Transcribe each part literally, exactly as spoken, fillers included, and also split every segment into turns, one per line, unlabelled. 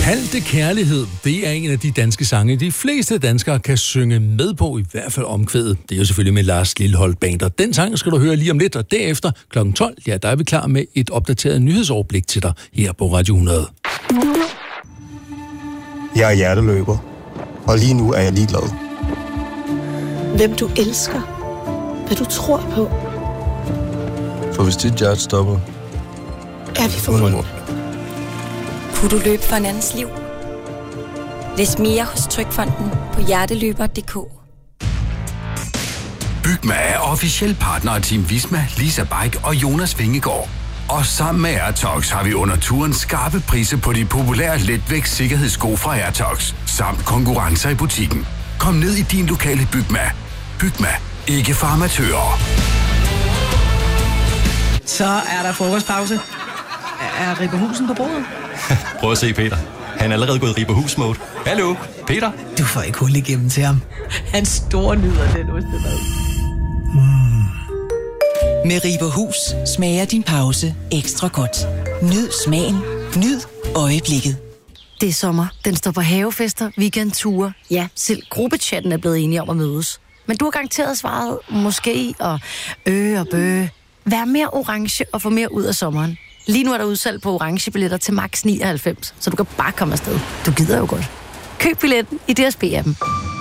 Kald det kærlighed, det er en af de danske sange, de fleste danskere kan synge med på, i hvert fald omkvædet. Det er jo selvfølgelig med Lars Lilholt Band, og den sang skal du høre lige om lidt, og derefter klokken tolv, ja, der er vi klar med et opdateret nyhedsoverblik til dig her på Radio hundrede.
Jeg er hjerteløber, og lige nu er jeg ligeglad.
Hvem du elsker, hvad du tror på.
For hvis dit hjerte stopper,
er vi forbundet.
Kunne du løbe for en andens liv? Læs mere hos Trygfonden på hjerteløber punktum d k.
Bygma er officiel partner af Team Visma, Lisa Bike og Jonas Vingegaard. Og sammen med Airtox har vi under turen skarpe priser på de populære letvægts sikkerhedssko fra Airtox, samt konkurrencer i butikken. Kom ned i din lokale Bygma. Bygma, ikke for amatører.
Så er der frokostpause. Er Ribberhusen på bordet?
Prøv at se, Peter. Han er allerede gået i Ribberhus-mode. Hallo, Peter?
Du får ikke hul igennem til ham. Han store nyder den ostemad.
Mm. Med Ribberhus smager din pause ekstra godt. Nyd smagen. Nyd øjeblikket.
Det er sommer. Den står på havefester, weekendture. Ja, selv gruppechatten er blevet enige om at mødes. Men du har garanteret svaret måske og øh og bøge. Vær mere orange og få mere ud af sommeren. Lige nu er der udsalg på orange billetter til max nioghalvfems, så du kan bare komme afsted. Du gider jo godt. Køb billetten i D S B-appen.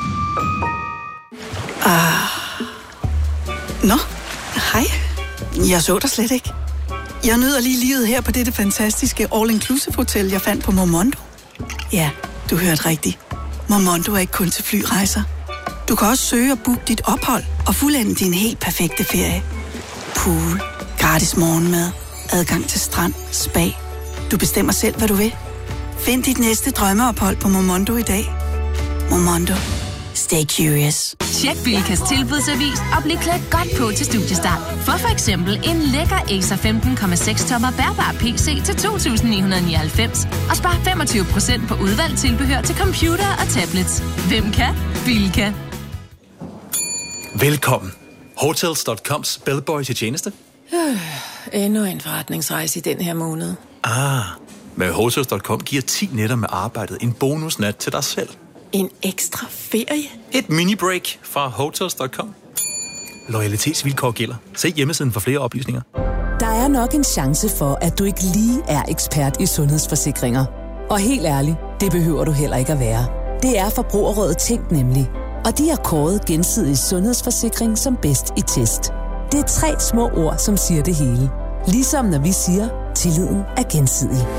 Ah. Nå, hej. Jeg så dig slet ikke. Jeg nyder lige livet her på dette fantastiske all-inclusive hotel, jeg fandt på Momondo. Ja, du hørte rigtigt. Momondo er ikke kun til flyrejser. Du kan også søge og booke dit ophold og fuldende din helt perfekte ferie. Pool, gratis morgenmad, adgang til strand, spa. Du bestemmer selv, hvad du vil. Find dit næste drømmeophold på Momondo i dag. Momondo. Stay curious.
Tjek Bilkas tilbudsavis og bliv klædt godt på til studiestart. For for eksempel en lækker Acer femten komma seks tommer bærbar P C til to tusind ni hundrede nioghalvfems og spar femogtyve procent på udvalgt tilbehør til computer og tablets. Hvem kan? Bilka.
Velkommen. Hotels punktum coms bellboy til tjeneste.
Øh, endnu en forretningsrejse i den her måned.
Ah, med Hotels punktum com giver ti nætter med arbejdet en bonusnat til dig selv.
En ekstra ferie?
Et mini-break fra Hotels punktum com. Loyalitetsvilkår gælder. Se hjemmesiden for flere oplysninger.
Der er nok en chance for, at du ikke lige er ekspert i sundhedsforsikringer. Og helt ærligt, det behøver du heller ikke at være. Det er Forbrugerrådet Tænk nemlig. Og de har kåret Gensidig Sundhedsforsikring som bedst i test. Det er tre små ord, som siger det hele. Ligesom når vi siger, tilliden er gensidig.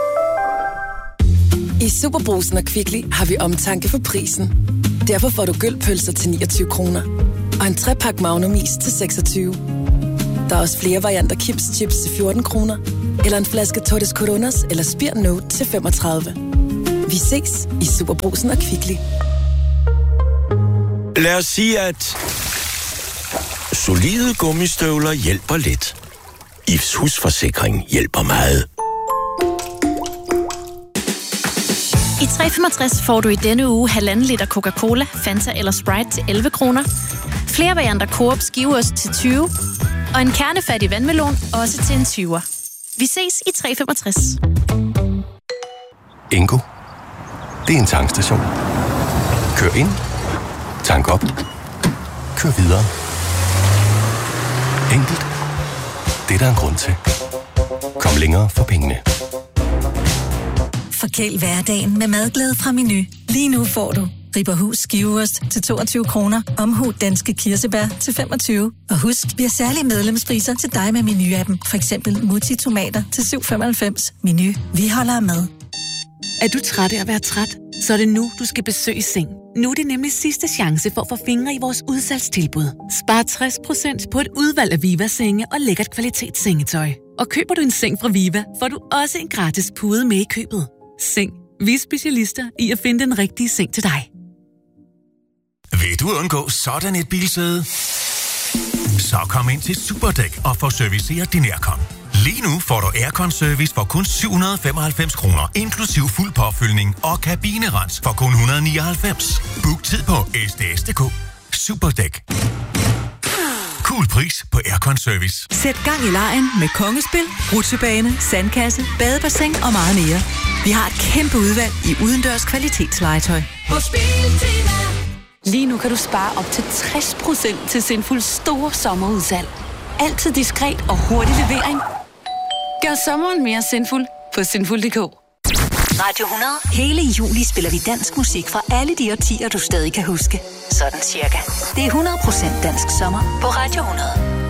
I Superbrugsen og Kvickly har vi omtanke for prisen. Derfor får du gølpølser til niogtyve kroner. Og en trepak Magnum-is til seksogtyve. Der er også flere varianter Kims Chips til fjorten kroner. Eller en flaske Tortes Coronas eller Spir Note til femogtredive. Vi ses i Superbrugsen og Kvickly.
Lad os sige, at solide gummistøvler hjælper lidt. I F's husforsikring hjælper meget.
I tre komma femogtres får du i denne uge halvanden liter Coca-Cola, Fanta eller Sprite til elleve kroner. Flere varianter Coop skiveost til tyve. Og en kernefattig vandmelon også til en tyver. Vi ses i tre komma femogtres.
Ingo. Det er en tankstation. Kør ind. Tank op. Kør videre. Enkelt. Det er der en grund til. Kom længere for pengene.
Forkæl hverdagen med madglæde fra Meny. Lige nu får du Ribberhus skiveost til toogtyve kroner, Omhu danske kirsebær til femogtyve. Og husk, vi har særlige medlemspriser til dig med Meny-appen. For eksempel Mutti tomater til syv komma femoghalvfems. Meny, vi holder med.
Er du træt af at være træt? Så er det nu, du skal besøge Seng. Nu er det nemlig sidste chance for at få fingre i vores udsalgstilbud. Spar tres procent på et udvalg af Viva-senge og lækkert kvalitetssengetøj. Og køber du en seng fra Viva, får du også en gratis pude med i købet. Seng. Vi er specialister i at finde den rigtige seng til dig.
Vil du undgå sådan et bilsæde? Så kom ind til Superdæk og få serviceret din aircon. Lige nu får du aircon-service for kun syv hundrede femoghalvfems kroner, inklusiv fuld påfyldning og kabinerens for kun et hundrede nioghalvfems. Book tid på s d s punktum d k. Superdæk. Cool pris på Aircon Service.
Sæt gang i lejen med kongespil, rutsjebane, sandkasse, badebassin og meget mere. Vi har et kæmpe udvalg i udendørs kvalitetslegetøj.
På Biltema. Lige nu kan du spare op til tres procent til Sinfuls store sommerudsalg. Altid diskret og hurtig levering. Gør sommeren mere sinful på sinful punktum d k.
Radio hundrede. Hele juli spiller vi dansk musik fra alle de årtier, du stadig kan huske. Sådan cirka. Det er hundrede procent dansk sommer på Radio hundrede.